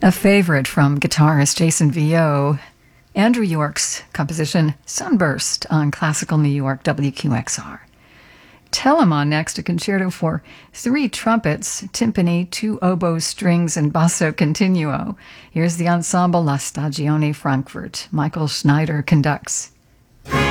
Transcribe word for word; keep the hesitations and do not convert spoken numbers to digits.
A favorite from guitarist Jason Vio, Andrew York's composition Sunburst on Classical New York W Q X R. Telemann next, a concerto for three trumpets, timpani, two oboes, strings, and basso continuo. Here's the ensemble La Stagione Frankfurt. Michael Schneider conducts.